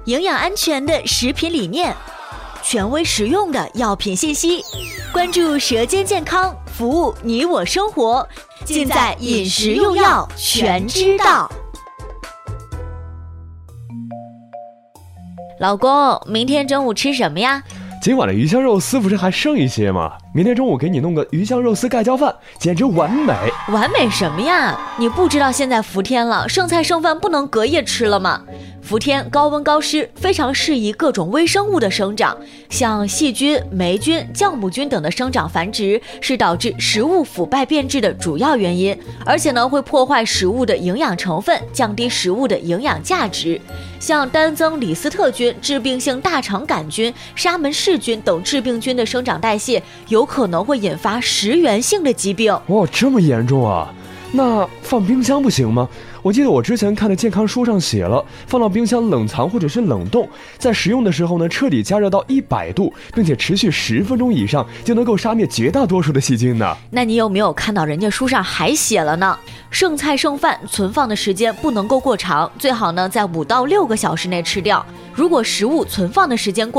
营养安全的食品理念，权威实用的药品信息，关注舌尖健康，服务你我生活，尽在饮食用药全知道。老公，明天中午吃什么呀？ 今晚的鱼香肉丝不是还剩一些吗？明天中午给你弄个鱼香肉丝盖浇饭，简直完美。 完美什么呀？你不知道现在伏天了，剩菜剩饭不能隔夜吃了吗？伏天高温高湿，非常适宜各种微生物的生长，像细菌、霉菌、酵母菌等的生长繁殖，是导致食物腐败变质的主要原因，而且呢会破坏食物的营养成分，降低食物的营养价值。像单增李斯特菌、致病性大肠杆菌、沙门氏菌等致病菌的生长代谢，有可能会引发食源性的疾病。 哇，这么严重啊？那放冰箱不行吗？我记得我之前看的健康书上写了，放到冰箱冷藏或者是冷冻，在食用的时候呢，彻底加热到100度，并且持续10分钟以上，就能够杀灭绝大多数的细菌呢。 那你有没有看到人家书上还写了呢？剩菜剩饭存放的时间不能够过长，最好呢在5到6个小时内吃掉。如果食物存放的时间过